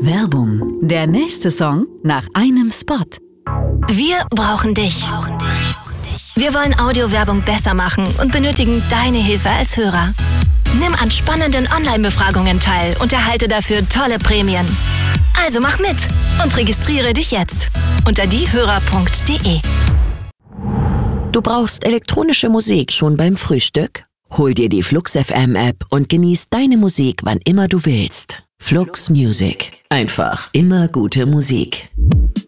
Werbung. Der nächste Song nach einem Spot. Wir brauchen dich. Wir wollen Audiowerbung besser machen und benötigen deine Hilfe als Hörer. Nimm an spannenden Online-Befragungen teil und erhalte dafür tolle Prämien. Also mach mit und registriere dich jetzt unter diehörer.de. Du brauchst elektronische Musik schon beim Frühstück? Hol dir die Flux FM App und genieß deine Musik, wann immer du willst. Flux Music. Einfach immer gute Musik.